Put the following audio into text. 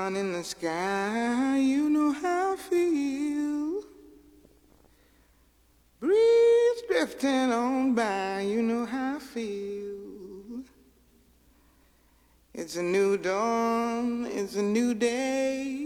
sun in the sky, you know how I feel. Breeze drifting on by, you know how I feel. It's a new dawn, it's a new day.